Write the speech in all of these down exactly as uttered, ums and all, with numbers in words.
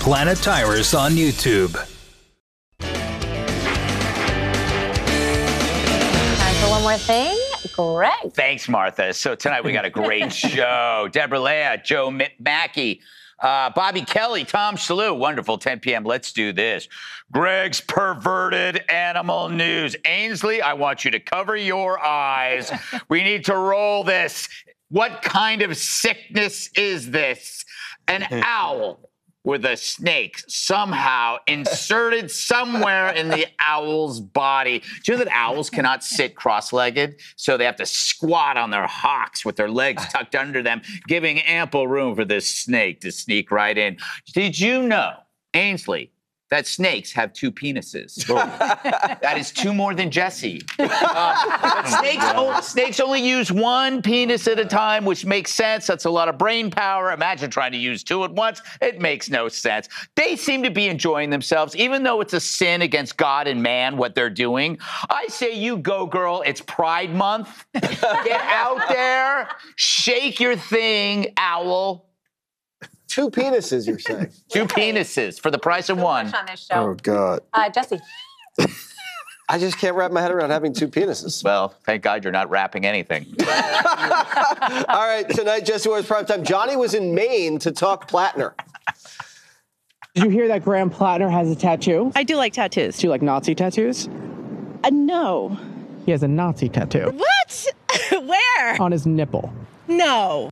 Planet Tires on YouTube. Time for one more thing. Greg. Thanks, Martha. So tonight we got a great show. Deborah Leah, Joe Mackey, uh, Bobby Kelly, Tom Shalhoub. Wonderful. ten p.m. Let's do this. Greg's perverted animal news. Ainsley, I want you to cover your eyes. We need to roll this. What kind of sickness is this? An owl with a snake somehow inserted somewhere in the owl's body. Do you know that owls cannot sit cross-legged? So they have to squat on their hocks with their legs tucked under them, giving ample room for this snake to sneak right in. Did you know, Ainsley, that snakes have two penises? That is two more than Jesse. Uh, but snakes, o- snakes only use one penis at a time, which makes sense. That's a lot of brain power. Imagine trying to use two at once. It makes no sense. They seem to be enjoying themselves, even though it's a sin against God and man, what they're doing. I say you go, girl. It's Pride Month. Get out there. Shake your thing, owl. Two penises, you're saying? Two penises for the price of one. On this show. Oh, God. Uh, Jesse. I just can't wrap my head around having two penises. Well, thank God you're not rapping anything. All right, tonight, Jesse Watters Primetime. Johnny was in Maine to talk Plattner. Did you hear that Graham Plattner has a tattoo? I do like tattoos. Do you like Nazi tattoos? Uh, no. He has a Nazi tattoo. What? Where? On his nipple. No.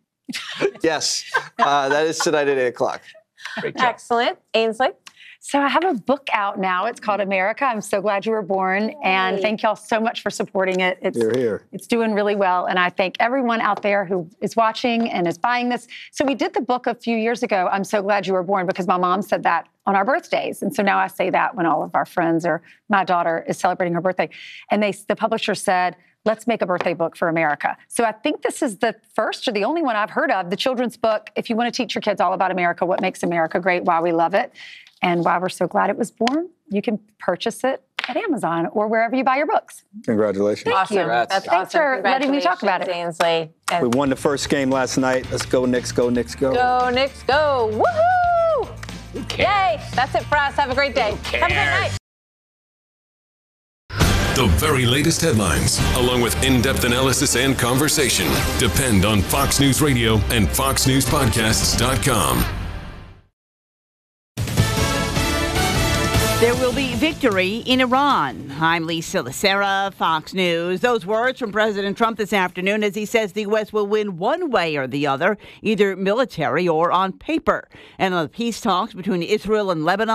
Yes, uh, that is tonight at eight o'clock. Great job. Excellent. Ainsley. So I have a book out now. It's called America. I'm so glad you were born. And thank y'all so much for supporting it. It's, You're here. It's doing really well. And I thank everyone out there who is watching and is buying this. So we did the book a few years ago, I'm so glad you were born, because my mom said that on our birthdays. And so now I say that when all of our friends or my daughter is celebrating her birthday. And they, the publisher said, let's make a birthday book for America. So I think this is the first or the only one I've heard of, the children's book. If you want to teach your kids all about America, what makes America great, why we love it, and why we're so glad it was born, you can purchase it at Amazon or wherever you buy your books. Congratulations. Thank Awesome. you. Congrats. That's Thanks awesome. for letting me talk about it. Ainsley. And We won the first game last night. Let's go, Knicks, go, Knicks, go. go, Knicks, go. Woohoo! Yay! That's it for us. Have a great day. Have a great night. The very latest headlines, along with in-depth analysis and conversation, depend on Fox News Radio and fox news podcasts dot com. There will be victory in Iran. I'm Lisa Lacera, Fox News. Those words from President Trump this afternoon as he says the U S will win one way or the other, either military or on paper. And the peace talks between Israel and Lebanon